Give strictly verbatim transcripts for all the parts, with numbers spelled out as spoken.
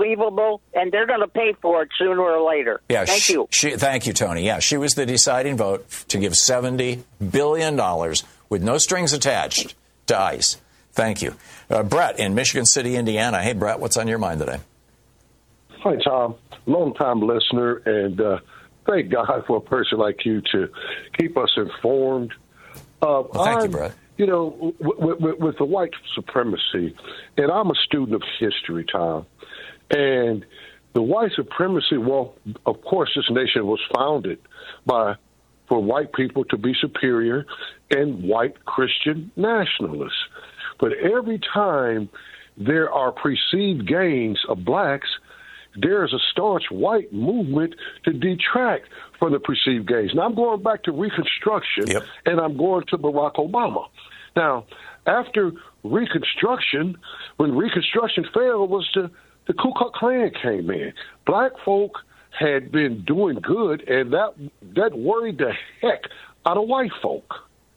unbelievable? And they're going to pay for it sooner or later. Yeah, thank she, you. She, thank you, Tony. Yeah, she was the deciding vote to give seventy billion dollars with no strings attached to ICE. Thank you. Uh, Brett in Michigan City, Indiana. Hey, Brett, what's on your mind today? Hi, Tom. Long-time listener, and uh, thank God for a person like you to keep us informed. Uh, well, thank I'm, you, Brett. You know, with, with, with the white supremacy, and I'm a student of history, Tom, and the white supremacy, well, of course, this nation was founded by for white people to be superior and white Christian nationalists. But every time there are perceived gains of blacks, there is a staunch white movement to detract from the perceived gains. Now, I'm going back to Reconstruction, yep. and I'm going to Barack Obama. Now, after Reconstruction, when Reconstruction failed, was the, the Ku Klux Klan came in. Black folk had been doing good, and that that worried the heck out of white folk.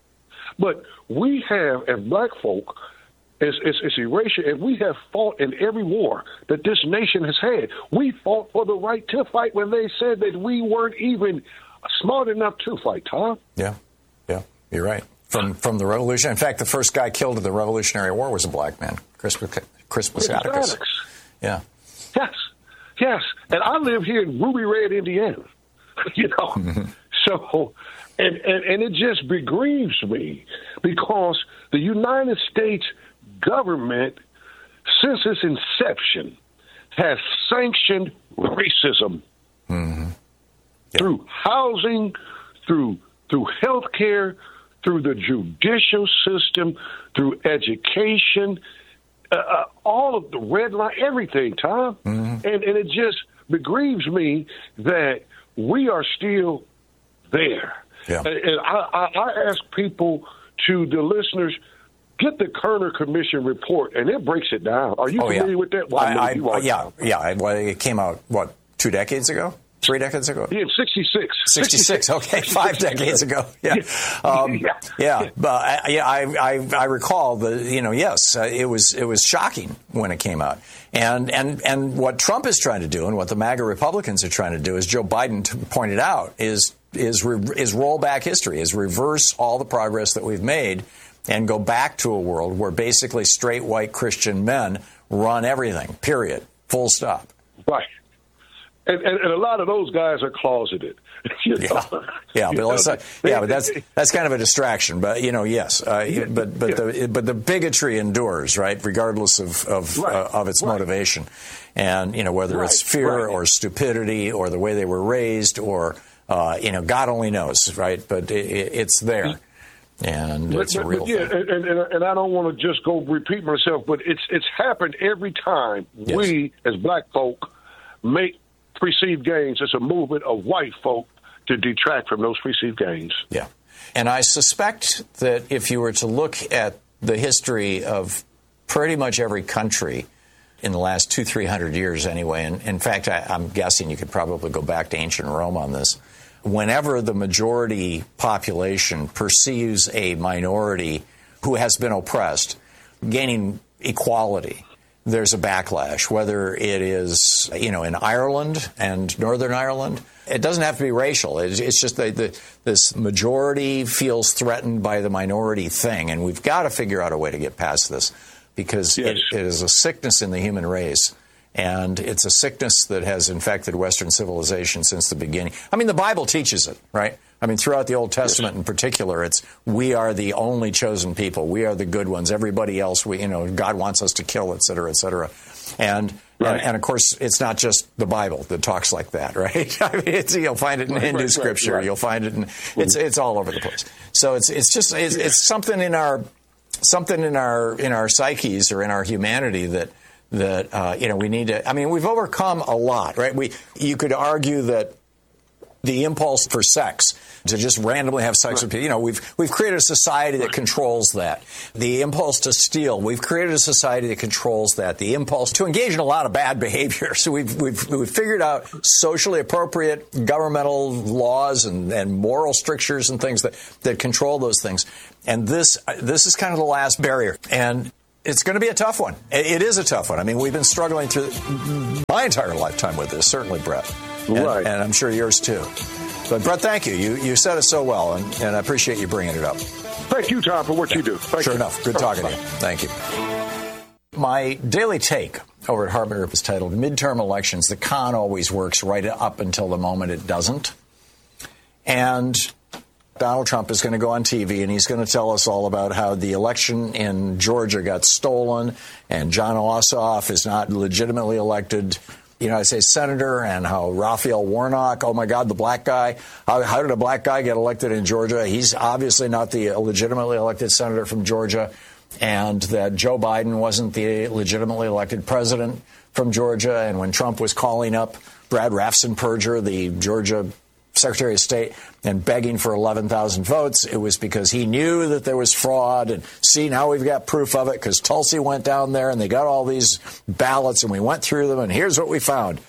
But we have, as black folk, It's, it's, it's erasure, and we have fought in every war that this nation has had. We fought for the right to fight when they said that we weren't even smart enough to fight, Tom. Yeah, yeah, you're right. From from the Revolution. In fact, the first guy killed in the Revolutionary War was a black man, Chris, Chris Pascaticus. Yeah. Yes, yes. And I live here in Ruby Red, Indiana, you know. Mm-hmm. So, and, and, and it just begrieves me because the United States government, since its inception, has sanctioned racism mm-hmm. yep. through housing, through through health care, through the judicial system, through education, uh, uh, all of the red line, everything, Tom. Mm-hmm. And, and it just begrieves me that we are still there. Yeah. And, and I, I, I ask people, to the listeners, get the Kerner Commission report, and it breaks it down. Are you oh, familiar yeah. with that? Well, I, I, you are. yeah, yeah. Well, it came out, what, two decades ago? Three decades ago? Yeah, sixty-six. sixty-six, okay, five decades ago. Yeah, um, yeah. yeah. But I, yeah, I, I, I recall the, you know, yes, uh, it was, it was shocking when it came out, and and and what Trump is trying to do, and what the MAGA Republicans are trying to do, as Joe Biden t- pointed out, is is re- is roll back history, is reverse all the progress that we've made, and go back to a world where basically straight white Christian men run everything. Period. Full stop. Right. And, and, and a lot of those guys are closeted. You know? Yeah, yeah, but let's not, yeah, but that's that's kind of a distraction. But you know, yes, uh, but but yeah. the but the bigotry endures, right, regardless of of, right. uh, of its right. motivation, and you know whether right. it's fear right. or stupidity or the way they were raised or uh, you know God only knows, right? But it, it's there. And but, it's but, a real but yeah, thing. And, and, and I don't want to just go repeat myself, but it's it's happened every time yes. we as black folk make perceived gains. It's a movement of white folk to detract from those perceived gains. Yeah. And I suspect that if you were to look at the history of pretty much every country in the last two, three hundred years anyway, and in fact, I, I'm guessing you could probably go back to ancient Rome on this, whenever the majority population perceives a minority who has been oppressed gaining equality, there's a backlash, whether it is, you know, in Ireland and Northern Ireland. It doesn't have to be racial. It's, it's just that the, this majority feels threatened by the minority thing. And we've got to figure out a way to get past this because yes. it, it is a sickness in the human race. And it's a sickness that has infected Western civilization since the beginning. I mean, the Bible teaches it, right? I mean, throughout the Old Testament yes. in particular, it's we are the only chosen people. We are the good ones. Everybody else, we, you know, God wants us to kill, et cetera, et cetera. And, right. and, and of course, it's not just the Bible that talks like that, right? I mean, it's, you'll find it in right, Hindu right, scripture. Right, right. You'll find it in, it's, it's all over the place. So it's, it's just, it's, yeah. it's something in our, something in our, in our psyches or in our humanity that, that, uh, you know, we need to, I mean, we've overcome a lot, right? We, you could argue that the impulse for sex, to just randomly have sex with people, you know, we've we've created a society that controls that. The impulse to steal, we've created a society that controls that. The impulse to engage in a lot of bad behavior. So we've we've we've figured out socially appropriate governmental laws and, and moral strictures and things that, that control those things. And this this is kind of the last barrier. And It's going to be a tough one. It is a tough one. I mean, we've been struggling through my entire lifetime with this, certainly, Brett. And, Right. and I'm sure yours, too. But, Brett, thank you. You you said it so well, and, and I appreciate you bringing it up. Thank you, Tom, for what you do. Thank sure you. enough. Good talking to you. Thank you. My daily take over at Harbinger is titled Midterm Elections. The con always works right up until the moment it doesn't. And Donald Trump is going to go on T V and he's going to tell us all about how the election in Georgia got stolen and John Ossoff is not legitimately elected United States Senator, and how Raphael Warnock, oh my God, the black guy, how, how did a black guy get elected in Georgia? He's obviously not the legitimately elected senator from Georgia, and that Joe Biden wasn't the legitimately elected president from Georgia. And when Trump was calling up Brad Raffensperger, the Georgia Secretary of State, and begging for eleven thousand votes, it was because he knew that there was fraud. And see, now we've got proof of it because Tulsi went down there and they got all these ballots and we went through them and here's what we found.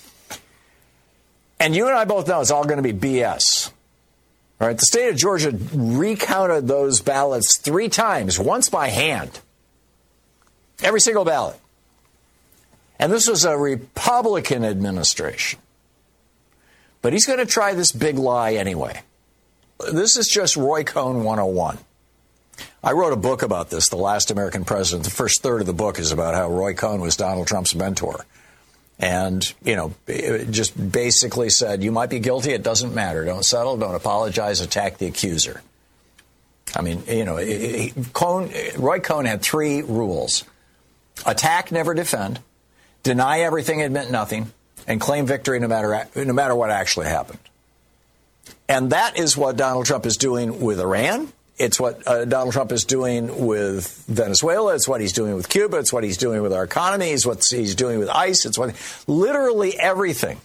And you and I both know it's all going to be B S. All right, the state of Georgia recounted those ballots three times, once by hand. Every single ballot. And this was a Republican administration. But he's going to try this big lie anyway. This is just Roy Cohn one oh one. I wrote a book about this, The Last American President. The first third of the book is about how Roy Cohn was Donald Trump's mentor. And, you know, it just basically said, you might be guilty, it doesn't matter. Don't settle, don't apologize, attack the accuser. I mean, you know, Cohn, Roy Cohn had three rules. Attack, never defend. Deny everything, admit nothing. And claim victory no matter no matter what actually happened. And that is what Donald Trump is doing with Iran. It's what uh, Donald Trump is doing with Venezuela. It's what he's doing with Cuba. It's what he's doing with our economy. It's what he's doing with ICE. It's what literally everything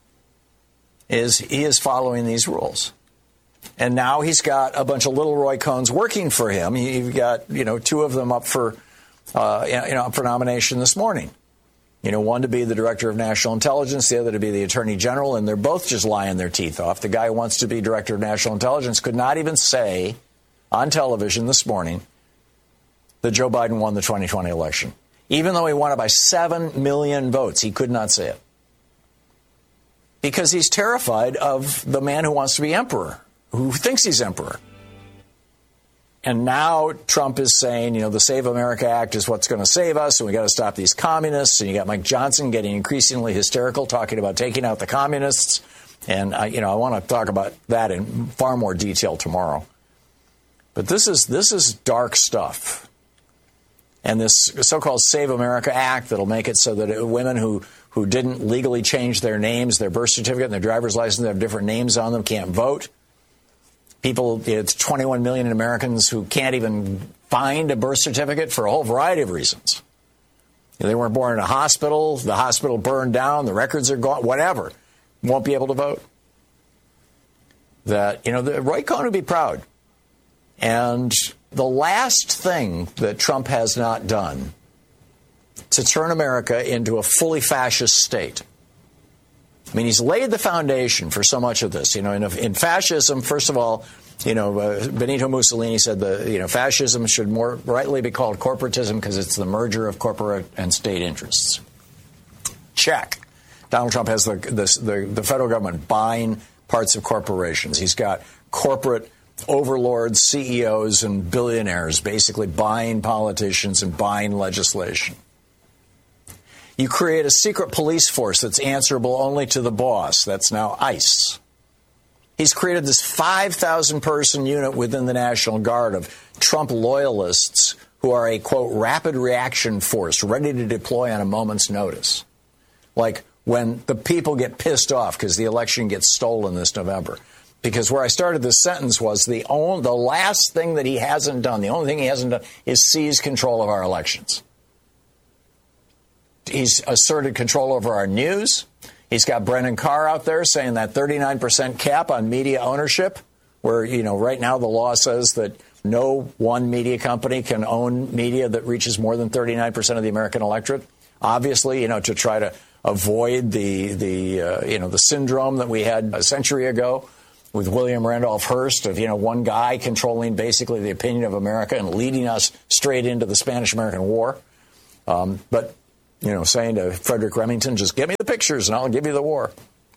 is he is following these rules. And now he's got a bunch of little Roy Cohns working for him. You've got, you know, two of them up for uh, you know up for nomination this morning. You know, one to be the director of national intelligence, the other to be the attorney general, and they're both just lying their teeth off. The guy who wants to be director of national intelligence could not even say on television this morning that Joe Biden won the twenty twenty election. Even though he won it by seven million votes, he could not say it. Because he's terrified of the man who wants to be emperor, who thinks he's emperor. And now Trump is saying, you know, the Save America Act is what's going to save us, and we got to stop these communists. And you got Mike Johnson getting increasingly hysterical, talking about taking out the communists. And, I, you know, I want to talk about that in far more detail tomorrow. But this is this is dark stuff. And this so-called Save America Act that'll make it so that women who, who didn't legally change their names, their birth certificate, and their driver's license, have different names on them, can't vote. People, it's twenty-one million Americans who can't even find a birth certificate for a whole variety of reasons. They weren't born in a hospital, the hospital burned down, the records are gone, whatever. Won't be able to vote. That, you know, the, Roy Cohn would be proud. And the last thing that Trump has not done to turn America into a fully fascist state. I mean, he's laid the foundation for so much of this. You know, in, in fascism, first of all, you know, uh, Benito Mussolini said the you know fascism should more rightly be called corporatism because it's the merger of corporate and state interests. Check. Donald Trump has the, the the the federal government buying parts of corporations. He's got corporate overlords, C E Os, and billionaires basically buying politicians and buying legislation. You create a secret police force that's answerable only to the boss. That's now ICE. He's created this five thousand person unit within the National Guard of Trump loyalists who are a, quote, rapid reaction force ready to deploy on a moment's notice. Like when the people get pissed off because the election gets stolen this November. Because where I started this sentence was the only, the last thing that he hasn't done, the only thing he hasn't done is seize control of our elections. He's asserted control over our news. He's got Brendan Carr out there saying that thirty-nine percent cap on media ownership, where, you know, right now the law says that no one media company can own media that reaches more than thirty-nine percent of the American electorate. Obviously, you know, to try to avoid the, the uh, you know, the syndrome that we had a century ago with William Randolph Hearst of, you know, one guy controlling basically the opinion of America and leading us straight into the Spanish-American War. Um, but, you know, saying to Frederick Remington, just give me the pictures and I'll give you the war.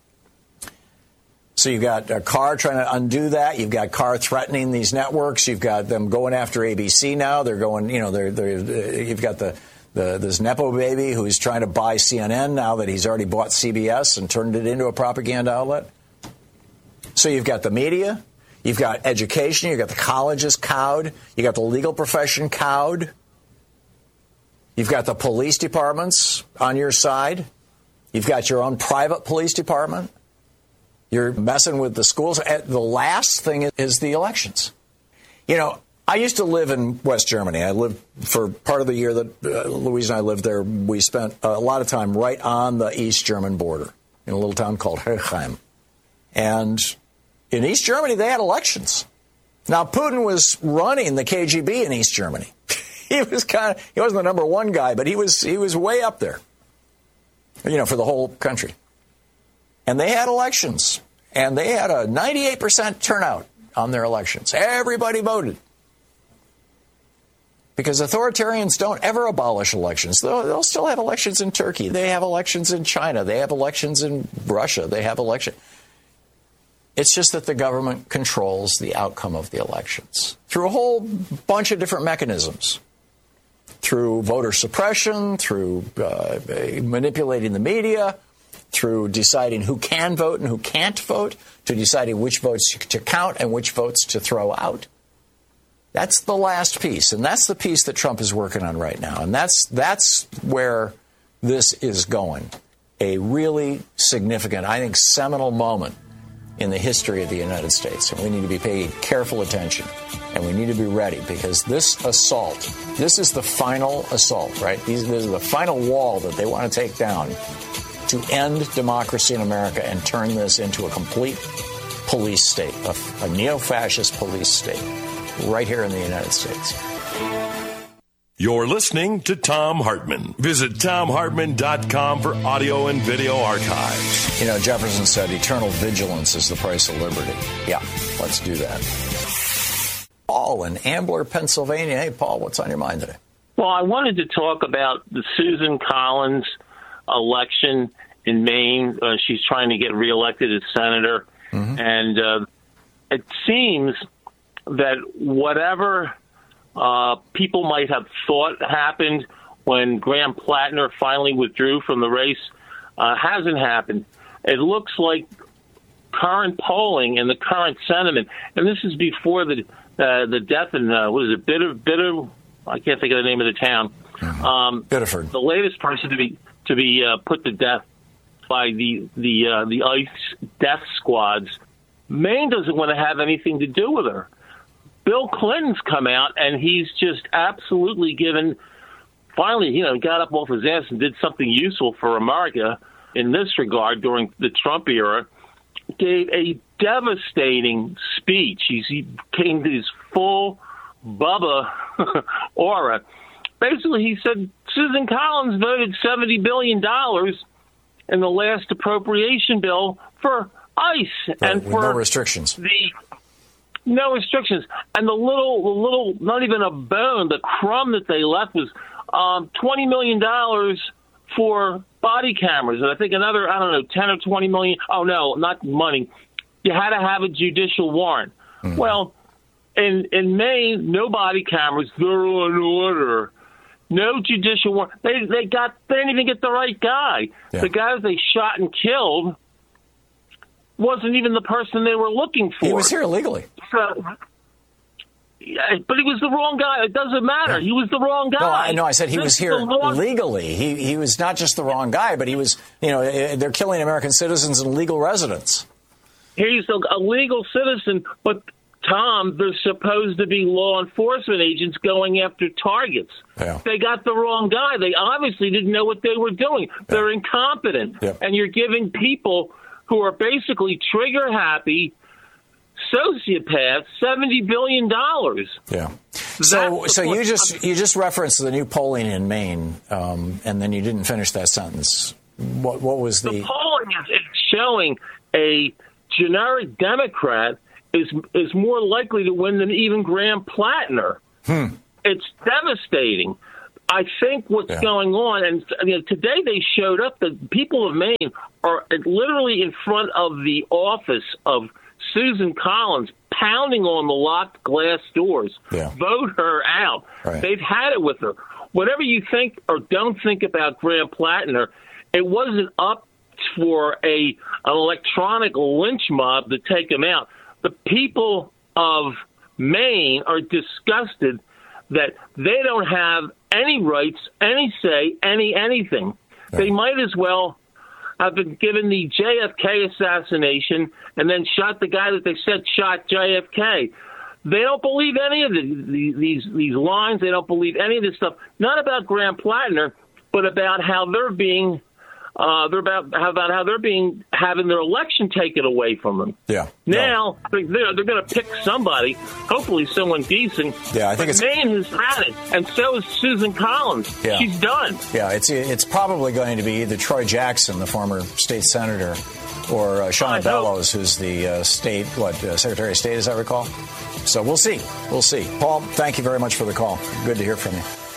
So you've got uh, Carr trying to undo that. You've got Carr threatening these networks. You've got them going after A B C now. They're going, you know, they're, they're, uh, you've got the, the this Nepo baby who's trying to buy C N N now that he's already bought C B S and turned it into a propaganda outlet. So you've got the media. You've got education. You've got the colleges cowed. You've got the legal profession cowed. You've got the police departments on your side. You've got your own private police department. You're messing with the schools. The last thing is the elections. You know, I used to live in West Germany. I lived for part of the year that uh, Louise and I lived there. We spent a lot of time right on the East German border in a little town called Herchheim. And in East Germany, they had elections. Now, Putin was running the K G B in East Germany. He was kind of, he wasn't the number one guy, but he was he was way up there, you know, for the whole country. And they had elections, and they had a ninety-eight percent turnout on their elections. Everybody voted. Because authoritarians don't ever abolish elections. They'll, they'll still have elections in Turkey. They have elections in China. They have elections in Russia. They have elections. It's just that the government controls the outcome of the elections through a whole bunch of different mechanisms. Through voter suppression, through uh, manipulating the media, through deciding who can vote and who can't vote, to deciding which votes to count and which votes to throw out. That's the last piece, and that's the piece that Trump is working on right now. And that's that's where this is going. A really significant, I think, seminal moment in the history of the United States. And we need to be paying careful attention, and we need to be ready, because this assault, this is the final assault, right? These, this is the final wall that they want to take down to end democracy in America and turn this into a complete police state, a, a neo-fascist police state, right here in the United States. You're listening to Thom Hartmann. Visit Thom Hartmann dot com for audio and video archives. You know, Jefferson said eternal vigilance is the price of liberty. Yeah, let's do that. Paul in Ambler, Pennsylvania. Hey, Paul, what's on your mind today? Well, I wanted to talk about the Susan Collins election in Maine. Uh, she's trying to get reelected as senator. Mm-hmm. And uh, it seems that whatever uh, people might have thought happened when Graham Plattner finally withdrew from the race uh, hasn't happened. It looks like current polling and the current sentiment, and this is before the uh, the death in, uh, what is it, Bitter, Bitter, I can't think of the name of the town. Mm-hmm. Um, Biddeford. The latest person to be to be uh, put to death by the the uh, the ICE death squads. Maine doesn't want to have anything to do with her. Bill Clinton's come out, and he's just absolutely given, finally, you know, got up off his ass and did something useful for America in this regard during the Trump era, gave a devastating speech. He's, he came to his full Bubba aura. Basically, he said Susan Collins voted seventy billion dollars in the last appropriation bill for ICE right, and with for no restrictions. The no restrictions, and the little, the little, not even a bone, the crumb that they left was um, twenty million dollars for body cameras, and I think another, I don't know, ten or twenty million. Oh no, not money. You had to have a judicial warrant. Mm-hmm. Well, in in Maine, no body cameras. They're on order. No judicial warrant. They they got they didn't even get the right guy. Yeah. The guy that they shot and killed wasn't even the person they were looking for. He was here illegally. So, yeah, but he was the wrong guy. It doesn't matter. Yeah. He was the wrong guy. No, I know. I said he this was here wrong... legally. He he was not just the wrong guy, but he was, you know, they're killing American citizens and legal residents. He's a, a legal citizen, but Tom, they're supposed to be law enforcement agents going after targets. Yeah. They got the wrong guy. They obviously didn't know what they were doing. Yeah. They're incompetent. Yeah. And you're giving people who are basically trigger-happy sociopaths seventy billion dollars. Yeah. So so you just you just referenced the new polling in Maine, um, and then you didn't finish that sentence. What what was the... The polling is showing a generic Democrat is is more likely to win than even Graham Plattner. Hmm. It's devastating. I think what's yeah. going on, and you know, today they showed up, the people of Maine are literally in front of the office of Susan Collins, pounding on the locked glass doors. Yeah. Vote her out. Right. They've had it with her. Whatever you think or don't think about Graham Plattner, it wasn't up for a an electronic lynch mob to take him out. The people of Maine are disgusted that they don't have any rights, any say, any anything. Yeah. They might as well have been given the J F K assassination and then shot the guy that they said shot J F K. They don't believe any of the, the, these these lines. They don't believe any of this stuff. Not about Graham Plattner, but about how they're being uh, they're about how about how they're being having their election taken away from them. Yeah. Now no. they're they're going to pick somebody, hopefully someone decent. Yeah, I think but it's Maine has had it, and so is Susan Collins. Yeah. She's done. Yeah, it's it's probably going to be either Troy Jackson, the former state senator, or uh, Shauna Bellows, who's the uh, state what uh, Secretary of State, as I recall. So we'll see. We'll see. Paul, thank you very much for the call. Good to hear from you.